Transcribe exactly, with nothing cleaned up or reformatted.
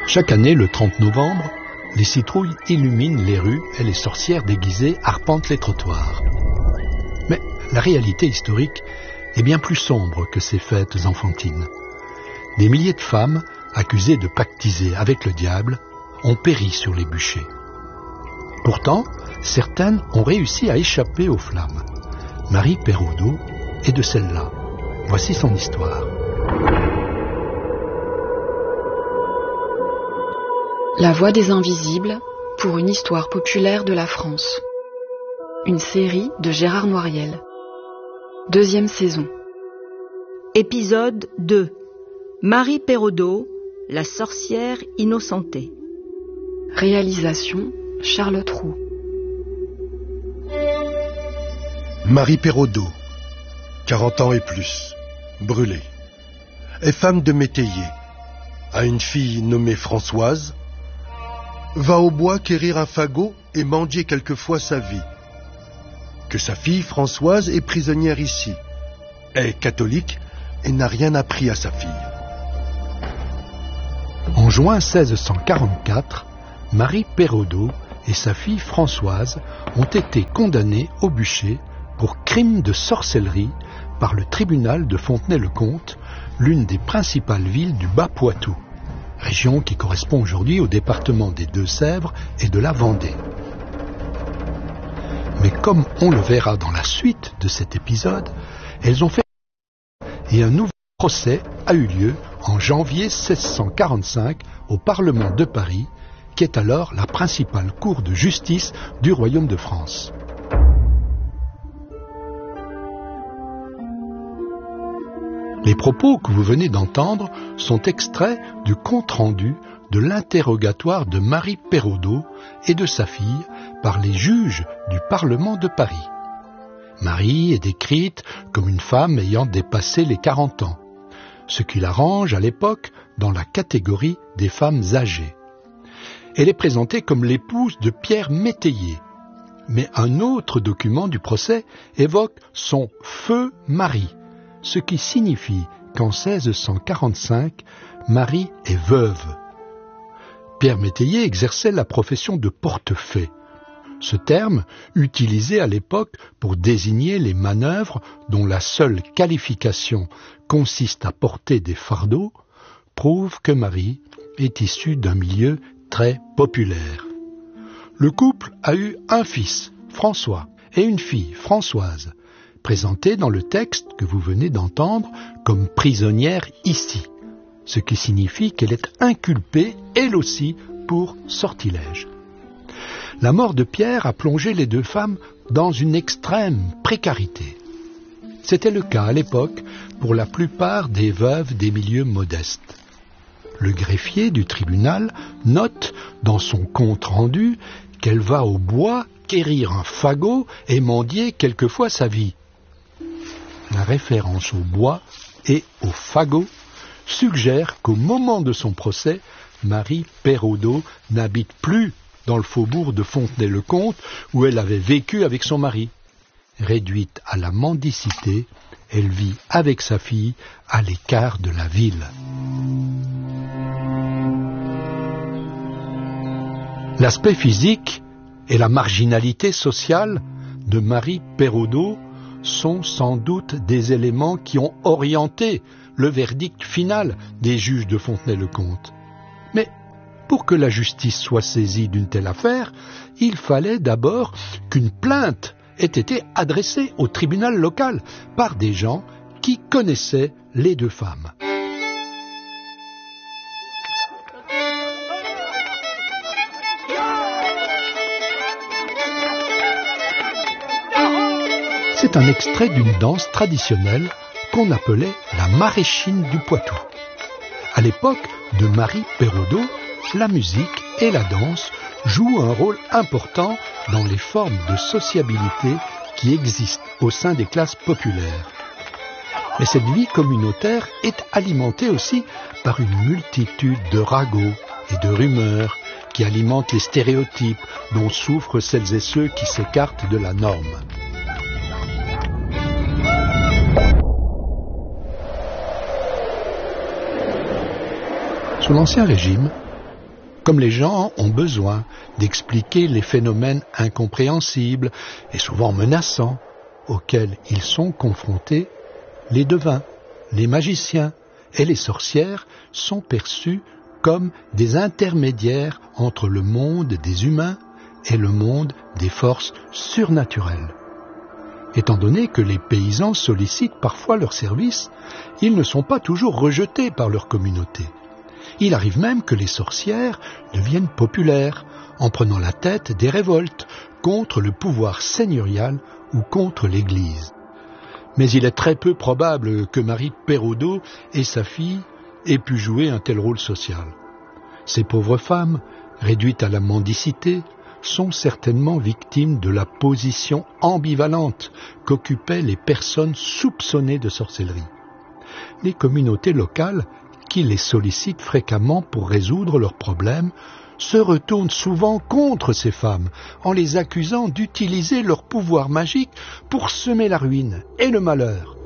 Chaque année, le trente novembre, les citrouilles illuminent les rues et les sorcières déguisées arpentent les trottoirs. Mais la réalité historique est bien plus sombre que ces fêtes enfantines. Des milliers de femmes, accusées de pactiser avec le diable, ont péri sur les bûchers. Pourtant, certaines ont réussi à échapper aux flammes. Marie Perraudot est de celle-là. Voici son histoire. La Voix des Invisibles pour une histoire populaire de la France. Une série de Gérard Noiriel. Deuxième saison. Épisode deux. Marie Perraudot, la sorcière innocentée. Réalisation Charlotte Roux. Marie Perraudot, quarante ans et plus, brûlée, est femme de métayer, a une fille nommée Françoise, va au bois quérir un fagot et mendier quelquefois sa vie. Que sa fille Françoise est prisonnière ici, est catholique et n'a rien appris à sa fille. En juin seize cent quarante-quatre, Marie Perraudot et sa fille Françoise ont été condamnées au bûcher pour crime de sorcellerie par le tribunal de Fontenay-le-Comte, l'une des principales villes du Bas-Poitou, région qui correspond aujourd'hui au département des Deux-Sèvres et de la Vendée. Mais comme on le verra dans la suite de cet épisode, elles ont fait et un nouveau procès a eu lieu en janvier seize cent quarante-cinq au Parlement de Paris, qui est alors la principale cour de justice du Royaume de France. Les propos que vous venez d'entendre sont extraits du compte-rendu de l'interrogatoire de Marie Perraudot et de sa fille par les juges du Parlement de Paris. Marie est décrite comme une femme ayant dépassé les quarante ans, ce qui la range à l'époque dans la catégorie des femmes âgées. Elle est présentée comme l'épouse de Pierre Métayer, mais un autre document du procès évoque son feu mari, ce qui signifie qu'en seize cent quarante-cinq, Marie est veuve. Pierre Métayer exerçait la profession de portefaix. Ce terme, utilisé à l'époque pour désigner les manœuvres dont la seule qualification consiste à porter des fardeaux, prouve que Marie est issue d'un milieu très populaire. Le couple a eu un fils, François, et une fille, Françoise, présentée dans le texte que vous venez d'entendre comme prisonnière ici, ce qui signifie qu'elle est inculpée, elle aussi, pour sortilège. La mort de Pierre a plongé les deux femmes dans une extrême précarité. C'était le cas à l'époque pour la plupart des veuves des milieux modestes. Le greffier du tribunal note dans son compte-rendu qu'elle va au bois quérir un fagot et mendier quelquefois sa vie. La référence au bois et au fagot suggère qu'au moment de son procès, Marie Perraudot n'habite plus dans le faubourg de Fontenay-le-Comte où elle avait vécu avec son mari. Réduite à la mendicité, elle vit avec sa fille à l'écart de la ville. L'aspect physique et la marginalité sociale de Marie Perraudot sont sans doute des éléments qui ont orienté le verdict final des juges de Fontenay-le-Comte. Mais pour que la justice soit saisie d'une telle affaire, il fallait d'abord qu'une plainte ait été adressée au tribunal local par des gens qui connaissaient les deux femmes. C'est un extrait d'une danse traditionnelle qu'on appelait la maraîchine du Poitou. À l'époque de Marie Perraudot, la musique et la danse jouent un rôle important dans les formes de sociabilité qui existent au sein des classes populaires. Mais cette vie communautaire est alimentée aussi par une multitude de ragots et de rumeurs qui alimentent les stéréotypes dont souffrent celles et ceux qui s'écartent de la norme. Sous l'Ancien Régime, Comme les gens ont besoin d'expliquer les phénomènes incompréhensibles et souvent menaçants auxquels ils sont confrontés, les devins, les magiciens et les sorcières sont perçus comme des intermédiaires entre le monde des humains et le monde des forces surnaturelles. Étant donné que les paysans sollicitent parfois leurs services, ils ne sont pas toujours rejetés par leur communauté. Il arrive même que les sorcières deviennent populaires en prenant la tête des révoltes contre le pouvoir seigneurial ou contre l'Église. Mais il est très peu probable que Marie Perraudot et sa fille aient pu jouer un tel rôle social. Ces pauvres femmes, réduites à la mendicité, sont certainement victimes de la position ambivalente qu'occupaient les personnes soupçonnées de sorcellerie. Les communautés locales, qui les sollicitent fréquemment pour résoudre leurs problèmes, se retournent souvent contre ces femmes en les accusant d'utiliser leur pouvoir magique pour semer la ruine et le malheur